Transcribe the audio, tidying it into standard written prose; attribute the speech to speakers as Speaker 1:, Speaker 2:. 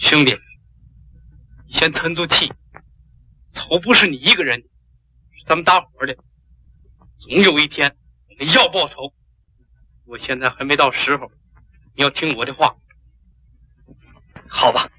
Speaker 1: 兄弟，你先沉住气，仇不是你一个人，是咱们大伙的。总有一天我们要报仇，我现在还没到时候，你要听我的话。
Speaker 2: 好吧。